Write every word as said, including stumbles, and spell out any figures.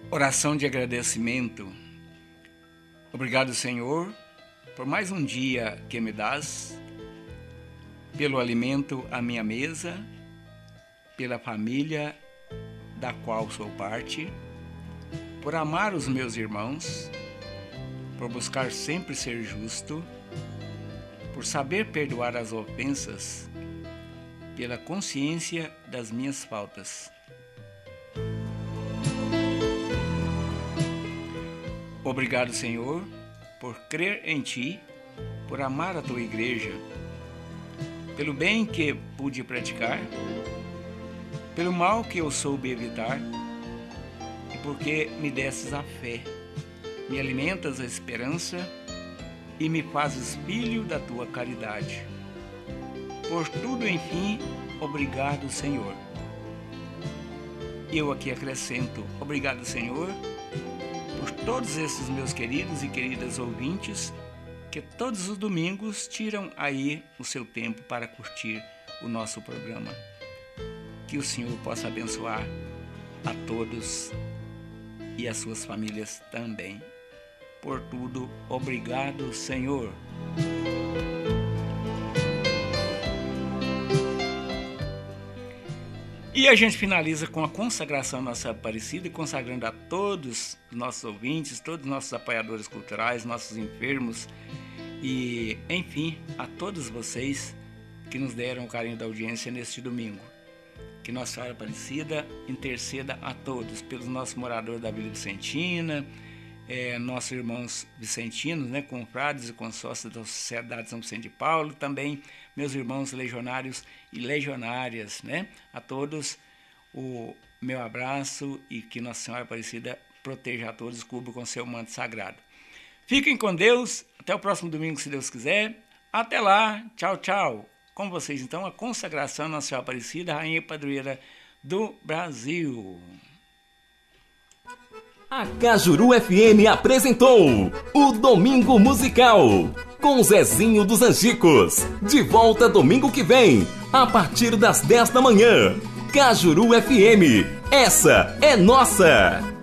Oração de agradecimento. Obrigado, Senhor, por mais um dia que me dás, pelo alimento à minha mesa, pela família da qual sou parte, por amar os meus irmãos, por buscar sempre ser justo, por saber perdoar as ofensas, pela consciência das minhas faltas. Obrigado, Senhor, por crer em Ti, por amar a Tua igreja, pelo bem que pude praticar, pelo mal que eu soube evitar, e porque me destes a fé, me alimentas a esperança e me fazes filho da Tua caridade. Por tudo, enfim, obrigado, Senhor. Eu aqui acrescento, obrigado, Senhor, por todos esses meus queridos e queridas ouvintes que todos os domingos tiram aí o seu tempo para curtir o nosso programa. Que o Senhor possa abençoar a todos e as suas famílias também. Por tudo, obrigado, Senhor. E a gente finaliza com a consagração Nossa Aparecida, consagrando a todos os nossos ouvintes, todos os nossos apoiadores culturais, nossos enfermos e, enfim, a todos vocês que nos deram o carinho da audiência neste domingo. Que Nossa Senhora Aparecida interceda a todos, pelos nossos moradores da Vila Vicentina, é, nossos irmãos vicentinos, né, confrades e consórcios da Sociedade São Vicente de Paulo, também meus irmãos legionários e legionárias, né? A todos o meu abraço e que Nossa Senhora Aparecida proteja a todos, cubra com seu manto sagrado. Fiquem com Deus, até o próximo domingo, se Deus quiser. Até lá, tchau, tchau. Com vocês, então, a consagração Nossa Senhora Aparecida, Rainha e Padroeira do Brasil. A Cajuru F M apresentou o Domingo Musical com Zezinho dos Angicos. De volta domingo que vem, a partir das dez da manhã. Cajuru F M, essa é nossa!